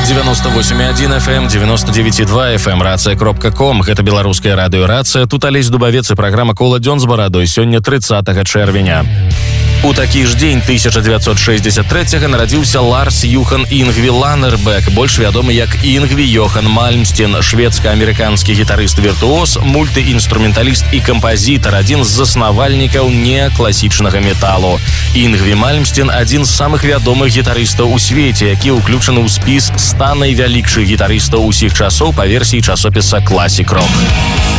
98,1 FM, 99,2 FM, рацыя.ком. Гэта беларуская радыёрацыя. Тут Алесь Дубавец і праграма «Кола дзён з барадой». Сёння 30 чэрвеня. У такі ж дзень 1963-го нарадзіўся Ларс Юхан Інгві Ланербек, больш вядомы як Інгві Йохан Мальмсteen, шведска-амерыканскі гітарыст-віртуоз, мультыінструменталіст і кампазітар, адзін з заснавальнікаў некласічнага металу. Інгві Мальмсteen – адзін з самых вядомых гітарыстаў у свеце, які ўключаны ў спіс 100 найвялікшых гітарыстаў усіх часоў па версіі часопіса Classic Rock.